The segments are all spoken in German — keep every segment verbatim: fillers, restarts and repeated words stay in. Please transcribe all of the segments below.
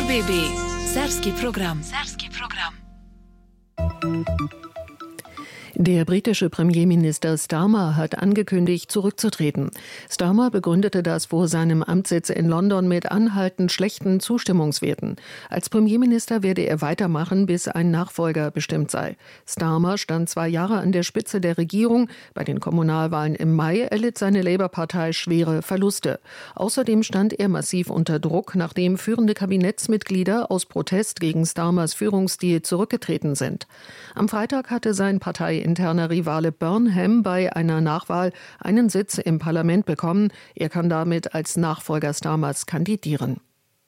B B, Serbski program. Serbski program. Der britische Premierminister Starmer hat angekündigt, zurückzutreten. Starmer begründete das vor seinem Amtssitz in London mit anhaltend schlechten Zustimmungswerten. Als Premierminister werde er weitermachen, bis ein Nachfolger bestimmt sei. Starmer stand zwei Jahre an der Spitze der Regierung. Bei den Kommunalwahlen im Mai erlitt seine Labour-Partei schwere Verluste. Außerdem stand er massiv unter Druck, nachdem führende Kabinettsmitglieder aus Protest gegen Starmers Führungsstil zurückgetreten sind. Am Freitag hatte sein Partei interner Rivale Burnham bei einer Nachwahl einen Sitz im Parlament bekommen. Er kann damit als Nachfolger Starmers kandidieren.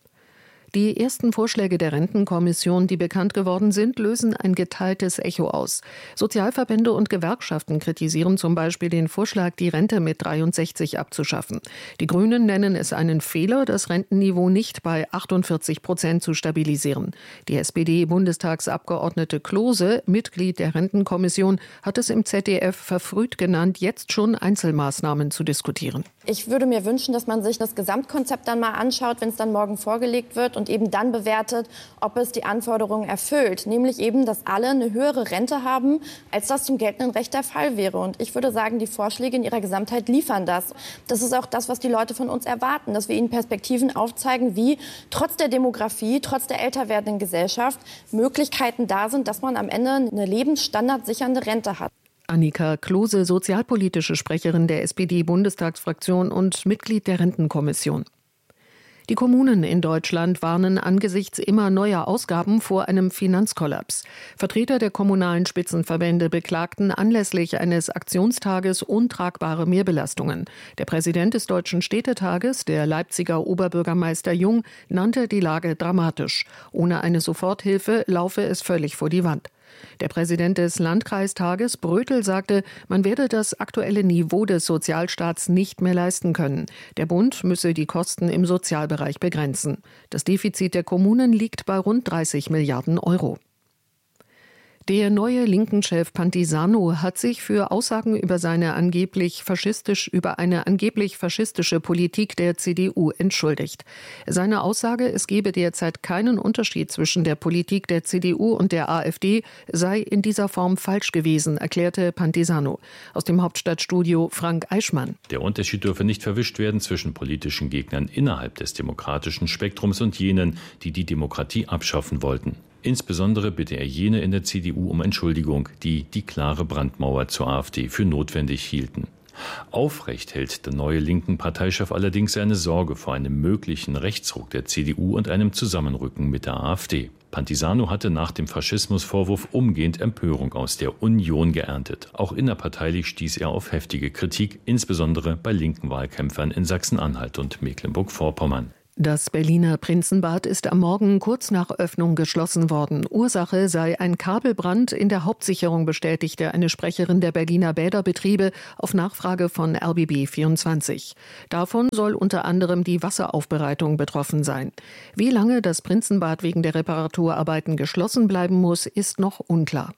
Die ersten Vorschläge der Rentenkommission, die bekannt geworden sind, lösen ein geteiltes Echo aus. Sozialverbände und Gewerkschaften kritisieren zum Beispiel den Vorschlag, die Rente mit dreiundsechzig abzuschaffen. Die Grünen nennen es einen Fehler, das Rentenniveau nicht bei achtundvierzig Prozent zu stabilisieren. Die S P D-Bundestagsabgeordnete Klose, Mitglied der Rentenkommission, hat es im Z D F verfrüht genannt, jetzt schon Einzelmaßnahmen zu diskutieren. Ich würde mir wünschen, dass man sich das Gesamtkonzept dann mal anschaut, wenn es dann morgen vorgelegt wird, und eben dann bewertet, ob es die Anforderungen erfüllt. Nämlich eben, dass alle eine höhere Rente haben, als das zum geltenden Recht der Fall wäre. Und ich würde sagen, die Vorschläge in ihrer Gesamtheit liefern das. Das ist auch das, was die Leute von uns erwarten, dass wir ihnen Perspektiven aufzeigen, wie trotz der Demografie, trotz der älter werdenden Gesellschaft Möglichkeiten da sind, dass man am Ende eine lebensstandardsichernde Rente hat. Annika Klose, sozialpolitische Sprecherin der S P D-Bundestagsfraktion und Mitglied der Rentenkommission. Die Kommunen in Deutschland warnen angesichts immer neuer Ausgaben vor einem Finanzkollaps. Vertreter der kommunalen Spitzenverbände beklagten anlässlich eines Aktionstages untragbare Mehrbelastungen. Der Präsident des Deutschen Städtetages, der Leipziger Oberbürgermeister Jung, nannte die Lage dramatisch. Ohne eine Soforthilfe laufe es völlig vor die Wand. Der Präsident des Landkreistages, Brötel, sagte, man werde das aktuelle Niveau des Sozialstaats nicht mehr leisten können. Der Bund müsse die Kosten im Sozialbereich begrenzen. Das Defizit der Kommunen liegt bei rund dreißig Milliarden Euro. Der neue Linken-Chef Pantisano hat sich für Aussagen über seine angeblich faschistisch über eine angeblich faschistische Politik der C D U entschuldigt. Seine Aussage, es gebe derzeit keinen Unterschied zwischen der Politik der C D U und der AfD, sei in dieser Form falsch gewesen, erklärte Pantisano. Aus dem Hauptstadtstudio Frank Eichmann. Der Unterschied dürfe nicht verwischt werden zwischen politischen Gegnern innerhalb des demokratischen Spektrums und jenen, die die Demokratie abschaffen wollten. Insbesondere bitte er jene in der C D U um Entschuldigung, die die klare Brandmauer zur AfD für notwendig hielten. Aufrecht hält der neue linken Parteichef allerdings seine Sorge vor einem möglichen Rechtsruck der C D U und einem Zusammenrücken mit der AfD. Pantisano hatte nach dem Faschismusvorwurf umgehend Empörung aus der Union geerntet. Auch innerparteilich stieß er auf heftige Kritik, insbesondere bei linken Wahlkämpfern in Sachsen-Anhalt und Mecklenburg-Vorpommern. Das Berliner Prinzenbad ist am Morgen kurz nach Öffnung geschlossen worden. Ursache sei ein Kabelbrand in der Hauptsicherung, bestätigte eine Sprecherin der Berliner Bäderbetriebe auf Nachfrage von R B B vierundzwanzig. Davon soll unter anderem die Wasseraufbereitung betroffen sein. Wie lange das Prinzenbad wegen der Reparaturarbeiten geschlossen bleiben muss, ist noch unklar.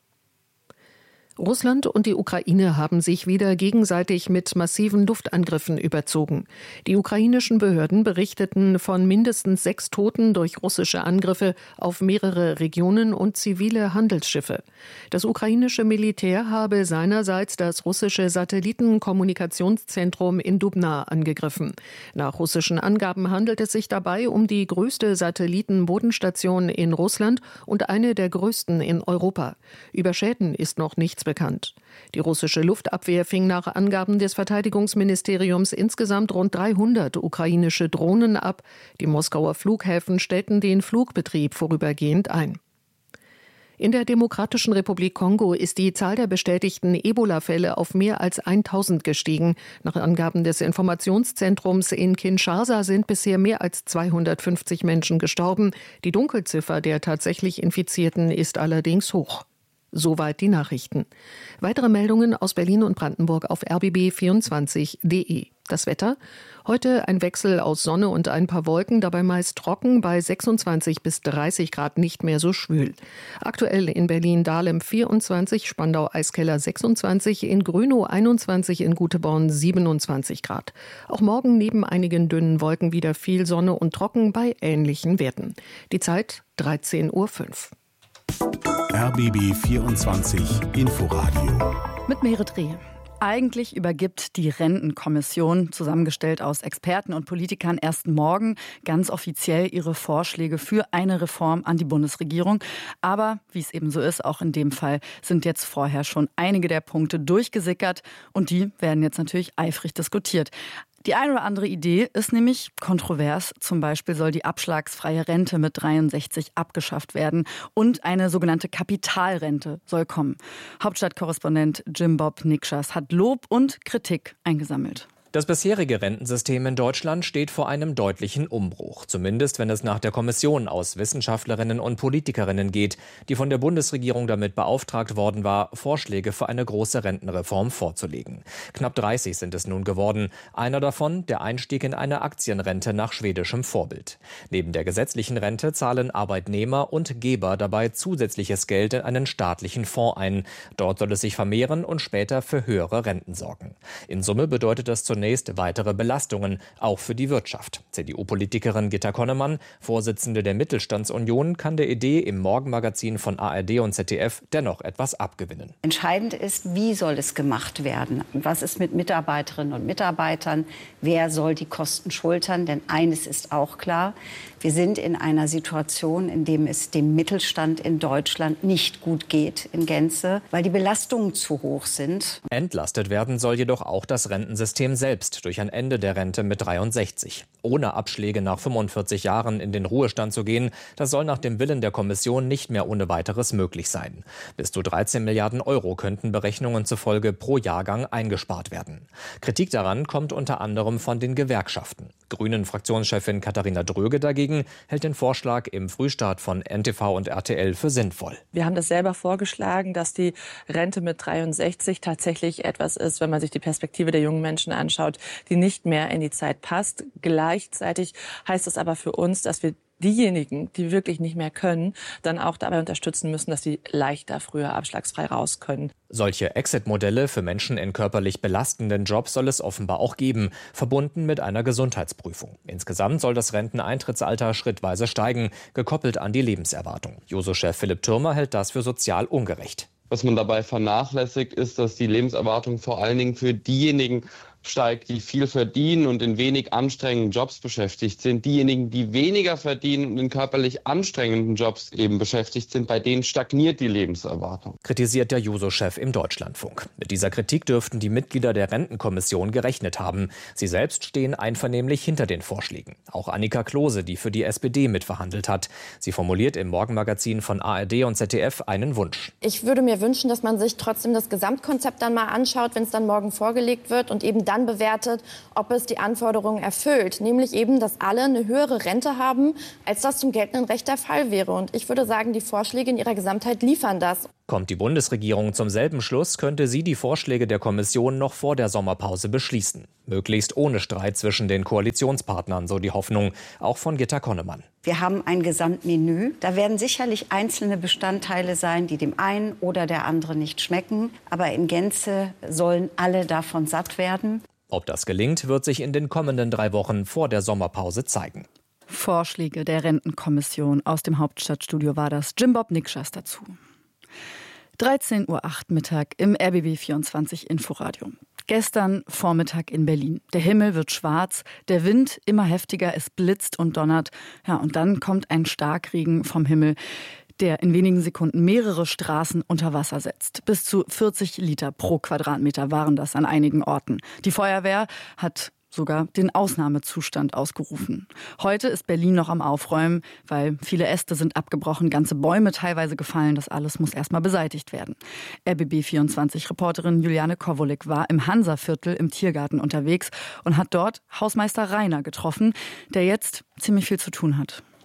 Russland und die Ukraine haben sich wieder gegenseitig mit massiven Luftangriffen überzogen. Die ukrainischen Behörden berichteten von mindestens sechs Toten durch russische Angriffe auf mehrere Regionen und zivile Handelsschiffe. Das ukrainische Militär habe seinerseits das russische Satellitenkommunikationszentrum in Dubna angegriffen. Nach russischen Angaben handelt es sich dabei um die größte Satellitenbodenstation in Russland und eine der größten in Europa. Über Schäden ist noch nichts bekannt. Die russische Luftabwehr fing nach Angaben des Verteidigungsministeriums insgesamt rund dreihundert ukrainische Drohnen ab. Die Moskauer Flughäfen stellten den Flugbetrieb vorübergehend ein. In der Demokratischen Republik Kongo ist die Zahl der bestätigten Ebola-Fälle auf mehr als tausend gestiegen. Nach Angaben des Informationszentrums in Kinshasa sind bisher mehr als zweihundertfünfzig Menschen gestorben. Die Dunkelziffer der tatsächlich Infizierten ist allerdings hoch. Soweit die Nachrichten. Weitere Meldungen aus Berlin und Brandenburg auf r b b vierundzwanzig punkt d e. Das Wetter? Heute ein Wechsel aus Sonne und ein paar Wolken, dabei meist trocken, bei sechsundzwanzig bis dreißig Grad nicht mehr so schwül. Aktuell in Berlin-Dahlem vierundzwanzig, Spandau-Eiskeller sechsundzwanzig, in Grünow einundzwanzig, in Guteborn siebenundzwanzig Grad. Auch morgen neben einigen dünnen Wolken wieder viel Sonne und trocken bei ähnlichen Werten. Die Zeit dreizehn Uhr fünf. R B B vierundzwanzig Inforadio. Mit Merit Reh. Eigentlich übergibt die Rentenkommission, zusammengestellt aus Experten und Politikern, erst morgen ganz offiziell ihre Vorschläge für eine Reform an die Bundesregierung. Aber wie es eben so ist, auch in dem Fall sind jetzt vorher schon einige der Punkte durchgesickert und die werden jetzt natürlich eifrig diskutiert. Die eine oder andere Idee ist nämlich kontrovers. Zum Beispiel soll die abschlagsfreie Rente mit dreiundsechzig abgeschafft werden und eine sogenannte Kapitalrente soll kommen. Hauptstadtkorrespondent Jim Bob Nikschas hat Lob und Kritik eingesammelt. Das bisherige Rentensystem in Deutschland steht vor einem deutlichen Umbruch. Zumindest wenn es nach der Kommission aus Wissenschaftlerinnen und Politikerinnen geht, die von der Bundesregierung damit beauftragt worden war, Vorschläge für eine große Rentenreform vorzulegen. Knapp dreißig sind es nun geworden. Einer davon der Einstieg in eine Aktienrente nach schwedischem Vorbild. Neben der gesetzlichen Rente zahlen Arbeitnehmer und Geber dabei zusätzliches Geld in einen staatlichen Fonds ein. Dort soll es sich vermehren und später für höhere Renten sorgen. In Summe bedeutet das zunächst Zunächst weitere Belastungen, auch für die Wirtschaft. C D U-Politikerin Gitta Connemann, Vorsitzende der Mittelstandsunion, kann der Idee im Morgenmagazin von A R D und Z D F dennoch etwas abgewinnen. Entscheidend ist, wie soll es gemacht werden? Was ist mit Mitarbeiterinnen und Mitarbeitern? Wer soll die Kosten schultern? Denn eines ist auch klar, wir sind in einer Situation, in der es dem Mittelstand in Deutschland nicht gut geht in Gänze, weil die Belastungen zu hoch sind. Entlastet werden soll jedoch auch das Rentensystem selbst durch ein Ende der Rente mit dreiundsechzig. Ohne Abschläge nach fünfundvierzig Jahren in den Ruhestand zu gehen, das soll nach dem Willen der Kommission nicht mehr ohne weiteres möglich sein. Bis zu dreizehn Milliarden Euro könnten Berechnungen zufolge pro Jahrgang eingespart werden. Kritik daran kommt unter anderem von den Gewerkschaften. Grünen-Fraktionschefin Katharina Dröge dagegen hält den Vorschlag im Frühstart von N T V und R T L für sinnvoll. Wir haben das selber vorgeschlagen, dass die Rente mit dreiundsechzig tatsächlich etwas ist, wenn man sich die Perspektive der jungen Menschen anschaut, die nicht mehr in die Zeit passt. Gleichzeitig heißt das aber für uns, dass wir diejenigen, die wirklich nicht mehr können, dann auch dabei unterstützen müssen, dass sie leichter früher abschlagsfrei raus können. Solche Exit-Modelle für Menschen in körperlich belastenden Jobs soll es offenbar auch geben, verbunden mit einer Gesundheitsprüfung. Insgesamt soll das Renteneintrittsalter schrittweise steigen, gekoppelt an die Lebenserwartung. Juso-Chef Philipp Thürmer hält das für sozial ungerecht. Was man dabei vernachlässigt, ist, dass die Lebenserwartung vor allen Dingen für diejenigen steigt, die viel verdienen und in wenig anstrengenden Jobs beschäftigt sind. Diejenigen, die weniger verdienen und in körperlich anstrengenden Jobs eben beschäftigt sind, bei denen stagniert die Lebenserwartung. Kritisiert der Juso-Chef im Deutschlandfunk. Mit dieser Kritik dürften die Mitglieder der Rentenkommission gerechnet haben. Sie selbst stehen einvernehmlich hinter den Vorschlägen. Auch Annika Klose, die für die S P D mitverhandelt hat. Sie formuliert im Morgenmagazin von A R D und Z D F einen Wunsch. Ich würde mir wünschen, dass man sich trotzdem das Gesamtkonzept dann mal anschaut, wenn es dann morgen vorgelegt wird und eben dann bewertet, ob es die Anforderungen erfüllt. Nämlich eben, dass alle eine höhere Rente haben, als das zum geltenden Recht der Fall wäre. Und ich würde sagen, die Vorschläge in ihrer Gesamtheit liefern das. Kommt die Bundesregierung zum selben Schluss, könnte sie die Vorschläge der Kommission noch vor der Sommerpause beschließen. Möglichst ohne Streit zwischen den Koalitionspartnern, so die Hoffnung, auch von Gitta Connemann. Wir haben ein Gesamtmenü. Da werden sicherlich einzelne Bestandteile sein, die dem einen oder der anderen nicht schmecken. Aber in Gänze sollen alle davon satt werden. Ob das gelingt, wird sich in den kommenden drei Wochen vor der Sommerpause zeigen. Vorschläge der Rentenkommission aus dem Hauptstadtstudio war das. Jim Bob Nikschas dazu. dreizehn Uhr acht Mittag im R B B vierundzwanzig Inforadio. Gestern Vormittag in Berlin. Der Himmel wird schwarz, der Wind immer heftiger, es blitzt und donnert. Ja, und dann kommt ein Starkregen vom Himmel, der in wenigen Sekunden mehrere Straßen unter Wasser setzt. Bis zu vierzig Liter pro Quadratmeter waren das an einigen Orten. Die Feuerwehr hat sogar den Ausnahmezustand ausgerufen. Heute ist Berlin noch am Aufräumen, weil viele Äste sind abgebrochen, ganze Bäume teilweise gefallen. Das alles muss erstmal beseitigt werden. R B B vierundzwanzig-Reporterin Juliane Kowolik war im Hansa-Viertel im Tiergarten unterwegs und hat dort Hausmeister Rainer getroffen, der jetzt ziemlich viel zu tun hat.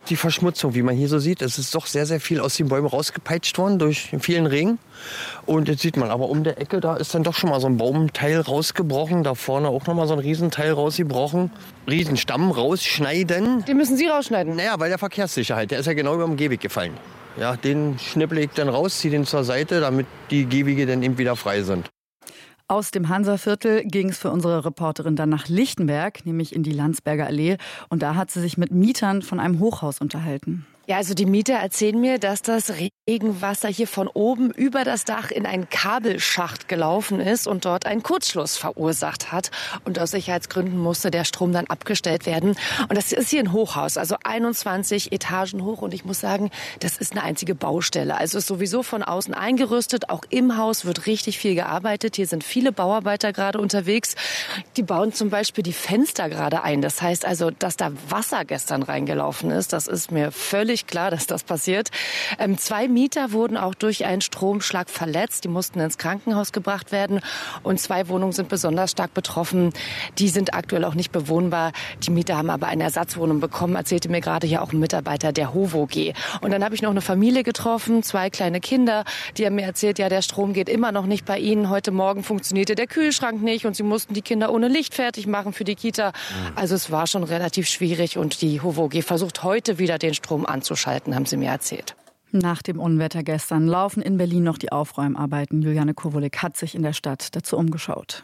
Die Verschmutzung, wie man hier so sieht, es ist doch sehr, sehr viel aus den Bäumen rausgepeitscht worden durch vielen Regen. Und jetzt sieht man aber um der Ecke, da ist dann doch schon mal so ein Baumteil rausgebrochen. Da vorne auch noch mal so ein Riesenteil rausgebrochen. Riesenstamm rausschneiden. Den müssen Sie rausschneiden? Naja, bei der Verkehrssicherheit. Der ist ja genau über dem Gehweg gefallen. Ja, den schnippel ich dann raus, ziehe den zur Seite, damit die Gehwege dann eben wieder frei sind. Aus dem Hansa-Viertel ging es für unsere Reporterin dann nach Lichtenberg, nämlich in die Landsberger Allee. Und da hat sie sich mit Mietern von einem Hochhaus unterhalten. Ja, also die Mieter erzählen mir, dass das Regenwasser hier von oben über das Dach in einen Kabelschacht gelaufen ist und dort einen Kurzschluss verursacht hat. Und aus Sicherheitsgründen musste der Strom dann abgestellt werden. Und das ist hier ein Hochhaus, also einundzwanzig Etagen hoch. Und ich muss sagen, das ist eine einzige Baustelle. Also ist sowieso von außen eingerüstet. Auch im Haus wird richtig viel gearbeitet. Hier sind viele Bauarbeiter gerade unterwegs. Die bauen zum Beispiel die Fenster gerade ein. Das heißt also, dass da Wasser gestern reingelaufen ist, das ist mir völlig klar, dass das passiert. Ähm, zwei Mieter wurden auch durch einen Stromschlag verletzt. Die mussten ins Krankenhaus gebracht werden. Und zwei Wohnungen sind besonders stark betroffen. Die sind aktuell auch nicht bewohnbar. Die Mieter haben aber eine Ersatzwohnung bekommen, erzählte mir gerade hier auch ein Mitarbeiter der HOVOG. Und dann habe ich noch eine Familie getroffen, zwei kleine Kinder. Die haben mir erzählt, ja, der Strom geht immer noch nicht bei ihnen. Heute Morgen funktionierte der Kühlschrank nicht und sie mussten die Kinder ohne Licht fertig machen für die Kita. Also es war schon relativ schwierig und die HOVOG versucht heute wieder den Strom anzuschalten. Schalten, haben sie mir erzählt. Nach dem Unwetter gestern laufen in Berlin noch die Aufräumarbeiten. Juliane Kowolik hat sich in der Stadt dazu umgeschaut.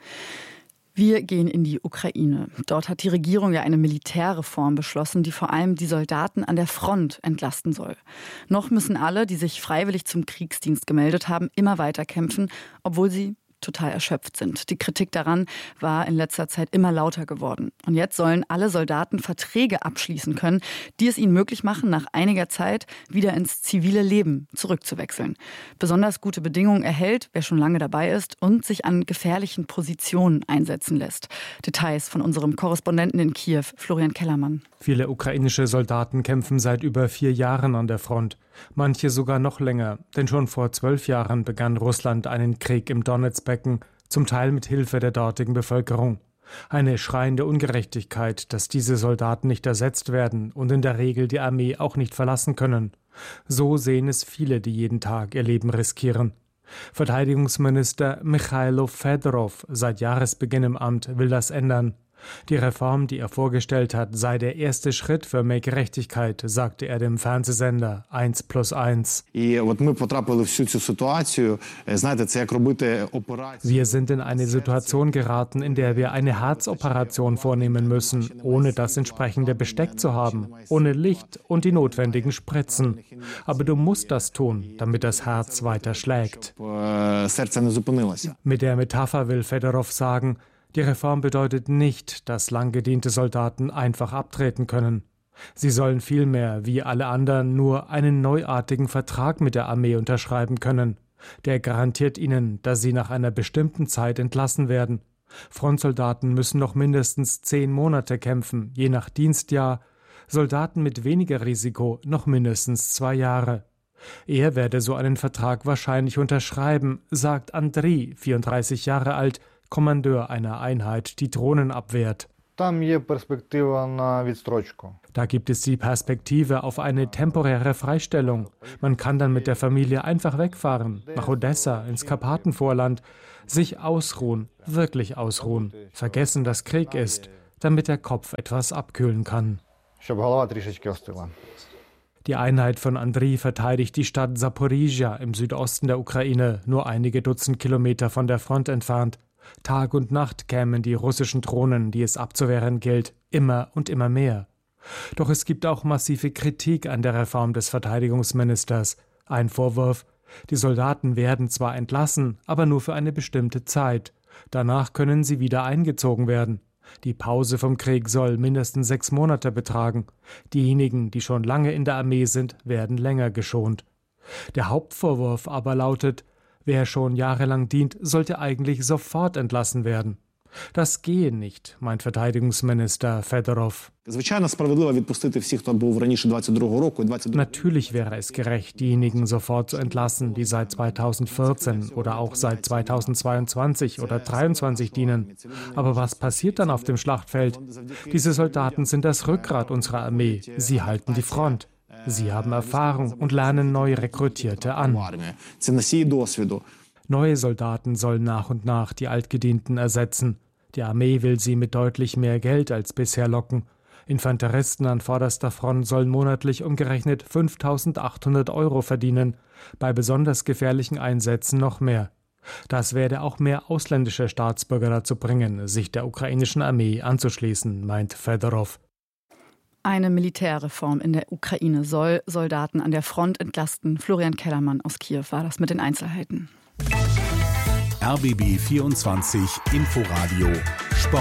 Wir gehen in die Ukraine. Dort hat die Regierung ja eine Militärreform beschlossen, die vor allem die Soldaten an der Front entlasten soll. Noch müssen alle, die sich freiwillig zum Kriegsdienst gemeldet haben, immer weiter kämpfen, obwohl sie total erschöpft sind. Die Kritik daran war in letzter Zeit immer lauter geworden. Und jetzt sollen alle Soldaten Verträge abschließen können, die es ihnen möglich machen, nach einiger Zeit wieder ins zivile Leben zurückzuwechseln. Besonders gute Bedingungen erhält, wer schon lange dabei ist und sich an gefährlichen Positionen einsetzen lässt. Details von unserem Korrespondenten in Kiew, Florian Kellermann. Viele ukrainische Soldaten kämpfen seit über vier Jahren an der Front. Manche sogar noch länger, denn schon vor zwölf Jahren begann Russland einen Krieg im Donezbecken, zum Teil mit Hilfe der dortigen Bevölkerung. Eine schreiende Ungerechtigkeit, dass diese Soldaten nicht ersetzt werden und in der Regel die Armee auch nicht verlassen können. So sehen es viele, die jeden Tag ihr Leben riskieren. Verteidigungsminister Michailo Fedorov, seit Jahresbeginn im Amt, will das ändern. Die Reform, die er vorgestellt hat, sei der erste Schritt für mehr Gerechtigkeit, sagte er dem Fernsehsender eins plus eins. Wir sind in eine Situation geraten, in der wir eine Herzoperation vornehmen müssen, ohne das entsprechende Besteck zu haben, ohne Licht und die notwendigen Spritzen. Aber du musst das tun, damit das Herz weiter schlägt. Mit der Metapher will Fedorov sagen, die Reform bedeutet nicht, dass lang gediente Soldaten einfach abtreten können. Sie sollen vielmehr, wie alle anderen, nur einen neuartigen Vertrag mit der Armee unterschreiben können. Der garantiert ihnen, dass sie nach einer bestimmten Zeit entlassen werden. Frontsoldaten müssen noch mindestens zehn Monate kämpfen, je nach Dienstjahr. Soldaten mit weniger Risiko noch mindestens zwei Jahre. Er werde so einen Vertrag wahrscheinlich unterschreiben, sagt Andriy, vierunddreißig Jahre alt, Kommandeur einer Einheit, die Drohnen abwehrt. Da gibt es die Perspektive auf eine temporäre Freistellung. Man kann dann mit der Familie einfach wegfahren, nach Odessa, ins Karpatenvorland, sich ausruhen, wirklich ausruhen, vergessen, dass Krieg ist, damit der Kopf etwas abkühlen kann. Die Einheit von Andriy verteidigt die Stadt Saporizhia im Südosten der Ukraine, nur einige Dutzend Kilometer von der Front entfernt. Tag und Nacht kämen die russischen Drohnen, die es abzuwehren gilt, immer und immer mehr. Doch es gibt auch massive Kritik an der Reform des Verteidigungsministers. Ein Vorwurf: Die Soldaten werden zwar entlassen, aber nur für eine bestimmte Zeit. Danach können sie wieder eingezogen werden. Die Pause vom Krieg soll mindestens sechs Monate betragen. Diejenigen, die schon lange in der Armee sind, werden länger geschont. Der Hauptvorwurf aber lautet: Wer schon jahrelang dient, sollte eigentlich sofort entlassen werden. Das gehe nicht, meint Verteidigungsminister Fedorov. Natürlich wäre es gerecht, diejenigen sofort zu entlassen, die seit zweitausendvierzehn oder auch seit zweitausendzweiundzwanzig oder zweitausenddreiundzwanzig dienen. Aber was passiert dann auf dem Schlachtfeld? Diese Soldaten sind das Rückgrat unserer Armee. Sie halten die Front. Sie haben Erfahrung und lernen neu Rekrutierte an. Neue Soldaten sollen nach und nach die Altgedienten ersetzen. Die Armee will sie mit deutlich mehr Geld als bisher locken. Infanteristen an vorderster Front sollen monatlich umgerechnet fünftausendachthundert Euro verdienen, bei besonders gefährlichen Einsätzen noch mehr. Das werde auch mehr ausländische Staatsbürger dazu bringen, sich der ukrainischen Armee anzuschließen, meint Fedorov. Eine Militärreform in der Ukraine soll Soldaten an der Front entlasten. Florian Kellermann aus Kiew war das mit den Einzelheiten. R B B vierundzwanzig Inforadio Sport.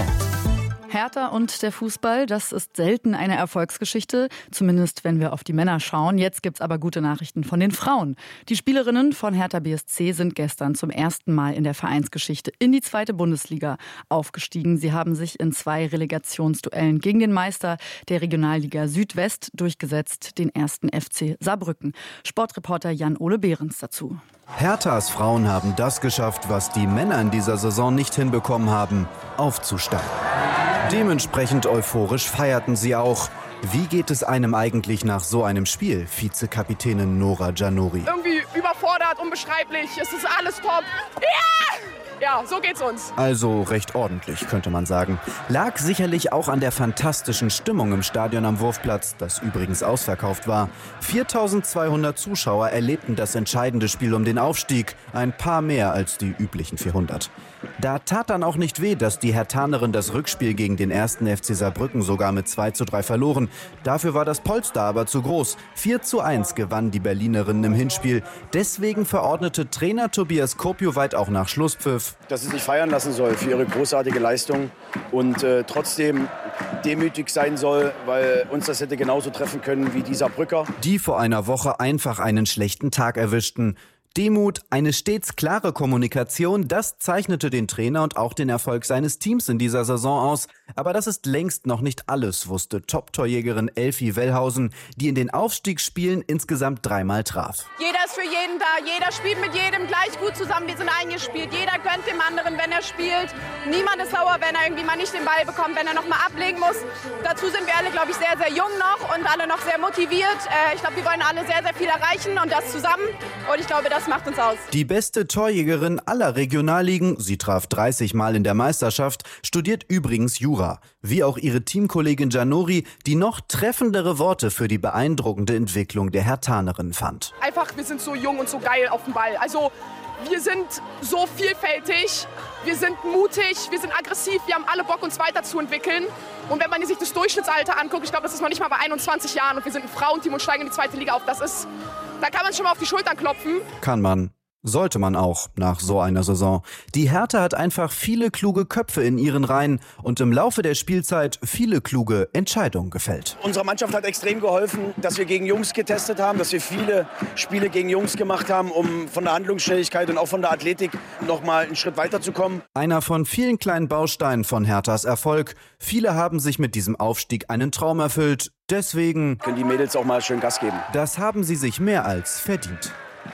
Hertha und der Fußball, das ist selten eine Erfolgsgeschichte, zumindest wenn wir auf die Männer schauen. Jetzt gibt's aber gute Nachrichten von den Frauen. Die Spielerinnen von Hertha B S C sind gestern zum ersten Mal in der Vereinsgeschichte in die zweite Bundesliga aufgestiegen. Sie haben sich in zwei Relegationsduellen gegen den Meister der Regionalliga Südwest durchgesetzt, den ersten F C Saarbrücken. Sportreporter Jan-Ole Behrens dazu. Herthas Frauen haben das geschafft, was die Männer in dieser Saison nicht hinbekommen haben: aufzusteigen. Dementsprechend euphorisch feierten sie auch. Wie geht es einem eigentlich nach so einem Spiel, Vizekapitänin Nora Giannori? Irgendwie überfordert, unbeschreiblich, es ist alles top. Ja! Ja, so geht's uns. Also recht ordentlich, könnte man sagen. Lag sicherlich auch an der fantastischen Stimmung im Stadion am Wurfplatz, das übrigens ausverkauft war. viertausendzweihundert Zuschauer erlebten das entscheidende Spiel um den Aufstieg, ein paar mehr als die üblichen vierhundert. Da tat dann auch nicht weh, dass die Herthanerin das Rückspiel gegen den ersten F C Saarbrücken sogar mit zwei zu drei verloren. Dafür war das Polster aber zu groß. vier zu eins gewannen die Berlinerinnen im Hinspiel. Deswegen verordnete Trainer Tobias Kopioweit auch nach Schlusspfiff: dass sie sich feiern lassen soll für ihre großartige Leistung und äh, trotzdem demütig sein soll, weil uns das hätte genauso treffen können wie die Saarbrücker. Die vor einer Woche einfach einen schlechten Tag erwischten. Demut, eine stets klare Kommunikation, das zeichnete den Trainer und auch den Erfolg seines Teams in dieser Saison aus. Aber das ist längst noch nicht alles, wusste Top-Torjägerin Elfie Wellhausen, die in den Aufstiegsspielen insgesamt dreimal traf. Jeder ist für jeden da, jeder spielt mit jedem gleich gut zusammen, wir sind eingespielt. Jeder gönnt dem anderen, wenn er spielt. Niemand ist sauer, wenn er irgendwie mal nicht den Ball bekommt, wenn er noch mal ablegen muss. Dazu sind wir alle, glaube ich, sehr, sehr jung noch und alle noch sehr motiviert. Äh, ich glaube, wir wollen alle sehr, sehr viel erreichen und das zusammen. Und ich glaube, das macht uns aus. Die beste Torjägerin aller Regionalligen, sie traf dreißig Mal in der Meisterschaft, studiert übrigens Jura. Wie auch ihre Teamkollegin Giannori, die noch treffendere Worte für die beeindruckende Entwicklung der Herthanerin fand. Einfach, wir sind so jung und so geil auf dem Ball. Also wir sind so vielfältig, wir sind mutig, wir sind aggressiv, wir haben alle Bock, uns weiterzuentwickeln. Und wenn man sich das Durchschnittsalter anguckt, ich glaube, das ist noch nicht mal bei einundzwanzig Jahren und wir sind ein Frauenteam und steigen in die zweite Liga auf. Das ist, da kann man schon mal auf die Schultern klopfen. Kann man. Sollte man auch nach so einer Saison. Die Hertha hat einfach viele kluge Köpfe in ihren Reihen und im Laufe der Spielzeit viele kluge Entscheidungen gefällt. Unsere Mannschaft hat extrem geholfen, dass wir gegen Jungs getestet haben, dass wir viele Spiele gegen Jungs gemacht haben, um von der Handlungsschnelligkeit und auch von der Athletik noch mal einen Schritt weiterzukommen. Einer von vielen kleinen Bausteinen von Herthas Erfolg. Viele haben sich mit diesem Aufstieg einen Traum erfüllt. Deswegen können die Mädels auch mal schön Gas geben. Das haben sie sich mehr als verdient.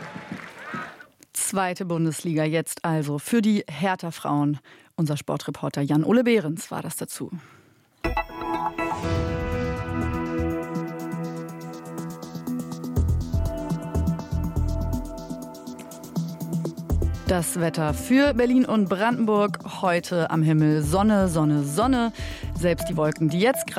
Zweite Bundesliga jetzt also für die Hertha-Frauen. Unser Sportreporter Jan-Ole Behrens war das dazu. Das Wetter für Berlin und Brandenburg. Heute am Himmel Sonne, Sonne, Sonne. Selbst die Wolken, die jetzt gerade